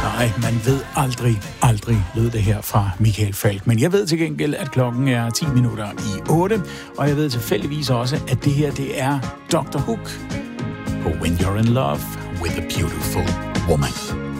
Nej, man ved aldrig lød det her fra Michael Falch. Men jeg ved til gengæld, at klokken er 10 minutter i 8, og jeg ved tilfældigvis også, at det her, det er Dr. Hook på When You're in Love with a Beautiful Woman.